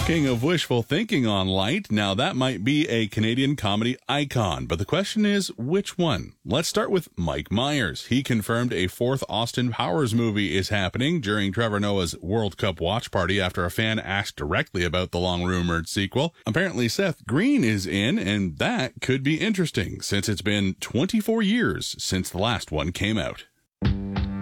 King of wishful thinking on Light. Now, that might be a Canadian comedy icon, but the question is, which one? Let's start with Mike Myers. He confirmed a fourth Austin Powers movie is happening during Trevor Noah's World Cup watch party after a fan asked directly about the long-rumored sequel. Apparently, Seth Green is in, and that could be interesting, since it's been 24 years since the last one came out.